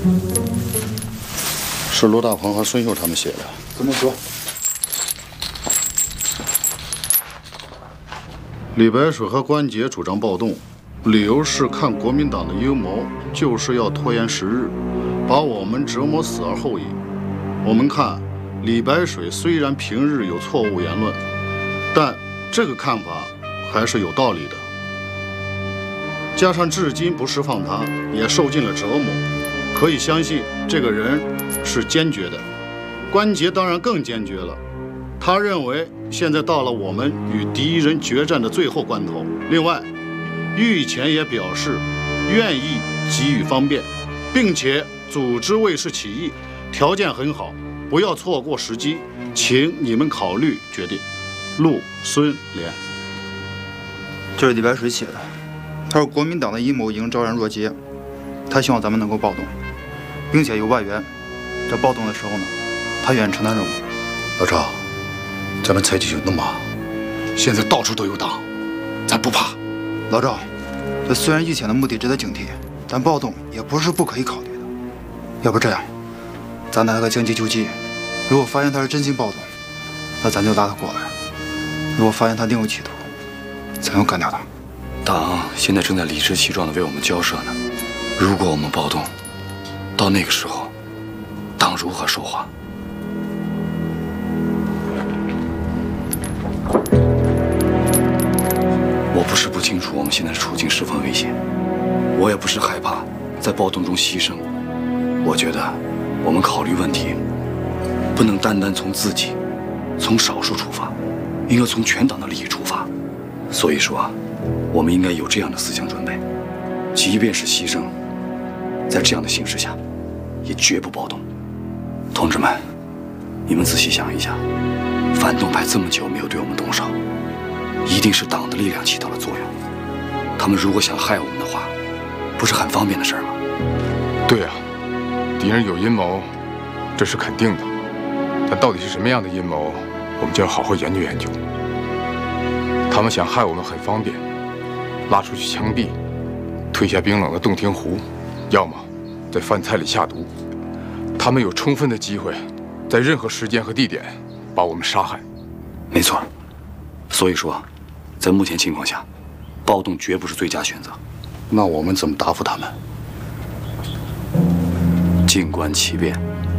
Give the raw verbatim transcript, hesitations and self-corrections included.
是罗大鹏和孙秀他们写的。 怎么说？ 李白水和关杰主张暴动，理由是看国民党的阴谋，就是要拖延时日，把我们折磨死而后已。我们看，李白水虽然平日有错误言论，但这个看法还是有道理的。加上至今不释放他，也受尽了折磨，可以相信这个人是坚决的。关杰当然更坚决了。他认为现在到了我们与敌人决战的最后关头。另外，御前也表示愿意给予方便，并且组织卫士起义，条件很好，不要错过时机，请你们考虑决定。陆孙连。 这是李白水写的，他说国民党的阴谋已经昭然若揭，他希望咱们能够暴动，并且有外援。在暴动的时候呢，他愿意承担任务。 老赵。咱们采取行动吧，现在到处都有党，咱不怕。 老赵，这虽然御前的目的值得警惕，但暴动也不是不可以考虑的。要不这样，咱拿个将计就计，如果发现他是真心暴动，那咱就拉他过来；如果发现他另有企图，咱要干掉他。 党现在正在理直气壮地为我们交涉呢，如果我们暴动，到那个时候，党如何说话？我不是不清楚我们现在的处境十分危险，我也不是害怕在暴动中牺牲。我觉得我们考虑问题不能单单从自己、从少数出发，应该从全党的利益出发。所以说，我们应该有这样的思想准备，即便是牺牲，在这样的形势下，也绝不暴动。同志们，你们仔细想一想，反动派这么久没有对我们动手，一定是党的力量起到了作用。他们如果想害我们的话，不是很方便的事吗？ 对啊，敌人有阴谋，这是肯定的。但到底是什么样的阴谋，我们就要好好研究研究。他们想害我们很方便，拉出去枪毙，推下冰冷的洞庭湖，要么在饭菜里下毒。他们有充分的机会，在任何时间和地点把我们杀害。 没错，所以说，在目前情况下，暴动绝不是最佳选择。 那我们怎么答复他们？ 静观其变。